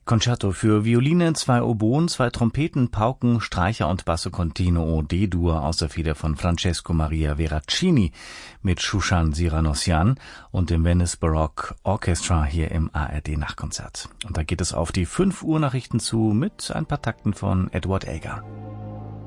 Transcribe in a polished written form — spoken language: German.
Concerto für Violine, 2 Oboen, 2 Trompeten, Pauken, Streicher und Basso Continuo D-Dur aus der Feder von Francesco Maria Veracini mit Shushan Siranosyan und dem Venice Baroque Orchestra hier im ARD-Nachtkonzert. Und da geht es auf die 5 Uhr Nachrichten zu mit ein paar Takten von Edward Elgar.